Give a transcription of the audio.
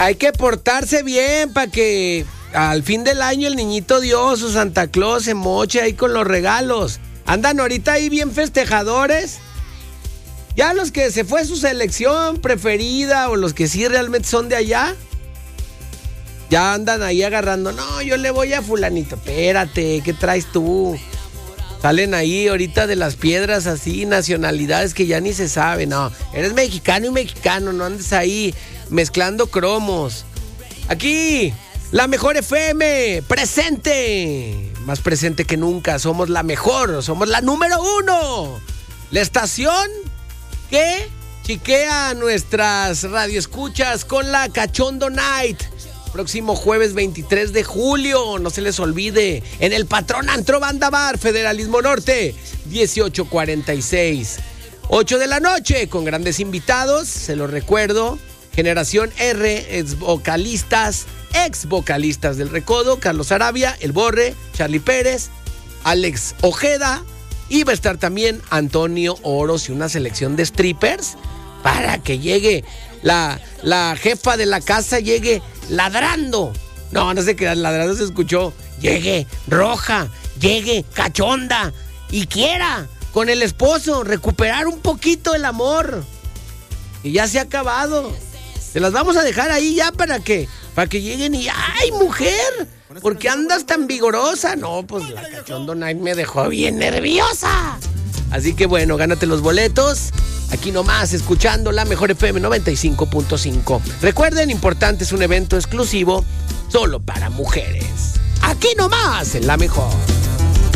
Hay que portarse bien para que al fin del año el niñito Dios o Santa Claus se moche ahí con los regalos. Andan ahorita ahí bien festejadores. Ya los que se fue su selección preferida o los que sí realmente son de allá, ya andan ahí agarrando. No, yo le voy a fulanito. Espérate, ¿qué traes tú? Salen ahí ahorita de las piedras así, nacionalidades que ya ni se sabe. No, eres mexicano y mexicano, no andes ahí mezclando cromos. Aquí, la mejor FM, presente. Más presente que nunca, somos la mejor, somos la número 1. La estación que chiquea nuestras radioescuchas con la Cachondo Night. Próximo jueves 23 de julio, no se les olvide, en el Patrón Antro Banda Bar, Federalismo Norte, 1846. 8 de la noche, con grandes invitados, se los recuerdo. Generación R, ex vocalistas del Recodo, Carlos Arabia, El Borre, Charlie Pérez, Alex Ojeda, y va a estar también Antonio Oros y una selección de strippers para que llegue la jefa de la casa, llegue ladrando. No sé qué, ladrando se escuchó. Llegue roja, llegue cachonda y quiera con el esposo recuperar un poquito el amor. Y ya se ha acabado. Se las vamos a dejar ahí ya para que lleguen y ¡ay, mujer! ¿Por qué andas tan vigorosa? No, pues la Cachondo Night me dejó bien nerviosa. Así que bueno, gánate los boletos. Aquí nomás, escuchando la mejor FM 95.5. Recuerden, importante, es un evento exclusivo solo para mujeres. Aquí nomás, en la mejor.